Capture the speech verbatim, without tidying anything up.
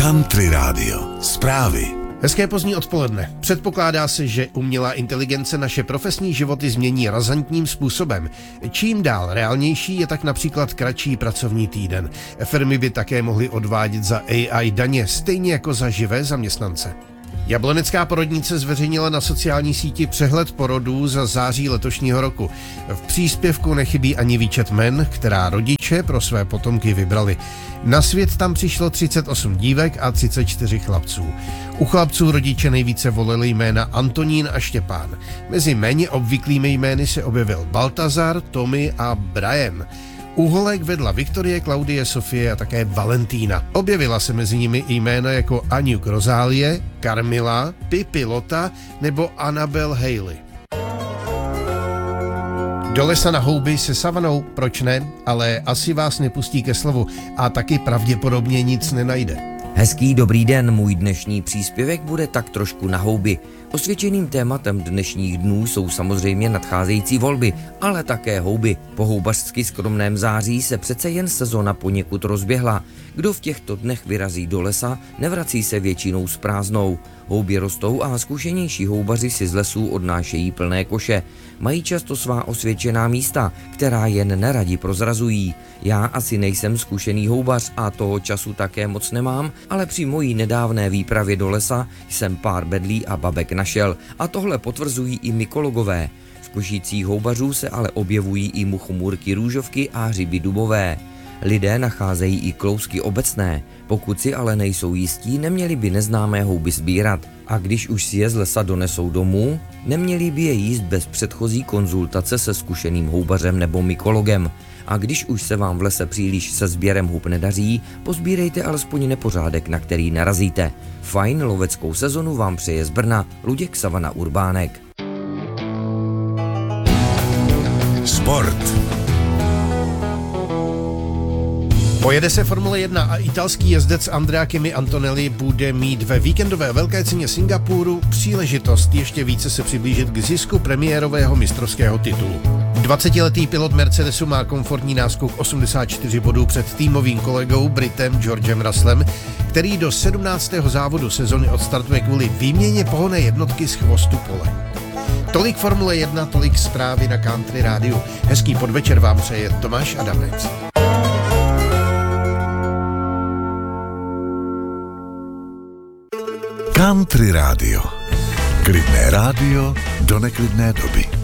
Country Radio. Zprávy. Hezké pozdní odpoledne. Předpokládá se, že umělá inteligence naše profesní životy změní razantním způsobem. Čím dál reálnější je tak například kratší pracovní týden. Firmy by také mohly odvádět za A I daně, stejně jako za živé zaměstnance. Jablonecká porodnice zveřejnila na sociální síti přehled porodů za září letošního roku. V příspěvku nechybí ani výčet jmen, která rodiče pro své potomky vybrali. Na svět tam přišlo třicet osm dívek a třicet čtyři chlapců. U chlapců rodiče nejvíce volili jména Antonín a Štěpán. Mezi méně obvyklými jmény se objevil Baltazar, Tommy a Brian. U holek vedla Viktorie, Klaudie, Sofie a také Valentína. Objevila se mezi nimi i jména jako Aňuk Rozálie, Karmila, Pippi Lota nebo Annabel Hailey. Do lesa na houby se savanou, proč ne, ale asi vás nepustí ke slovu a taky pravděpodobně nic nenajde. Hezký dobrý den, můj dnešní příspěvek bude tak trošku na houby. Osvědčeným tématem dnešních dnů jsou samozřejmě nadcházející volby, ale také houby. Po houbařsky skromném září se přece jen sezona poněkud rozběhla. Kdo v těchto dnech vyrazí do lesa, nevrací se většinou s prázdnou. Houby rostou a zkušenější houbaři si z lesů odnášejí plné koše. Mají často svá osvědčená místa, která jen neradi prozrazují. Já asi nejsem zkušený houbař a toho času také moc nemám, ale při mojí nedávné výpravě do lesa jsem pár bedlí a babek našel a tohle potvrzují i mykologové. V košících houbařů se ale objevují i muchomůrky růžovky a hřiby dubové. Lidé nacházejí i klousky obecné, pokud si ale nejsou jistí, neměli by neznámé houby sbírat. A když už si je z lesa donesou domů, neměli by je jíst bez předchozí konzultace se zkušeným houbařem nebo mykologem. A když už se vám v lese příliš se sběrem hub nedaří, pozbírejte alespoň nepořádek, na který narazíte. Fajn loveckou sezonu vám přeje z Brna Luděk Savana Urbánek. Sport. Pojede se Formule jedna a italský jezdec Andrea Kimi Antonelli bude mít ve víkendové velké ceně Singapuru příležitost ještě více se přiblížit k zisku premiérového mistrovského titulu. dvacetiletý pilot Mercedesu má komfortní náskok osmdesát čtyři bodů před týmovým kolegou Britem Georgem Russellem, který do sedmnáctého závodu sezony odstartuje kvůli výměně pohonné jednotky z chvostu pole. Tolik Formule jedna, tolik zprávy na Country Rádiu. Hezký podvečer vám přeje Tomáš Adamec. Country Radio. Klidné rádio do neklidné doby.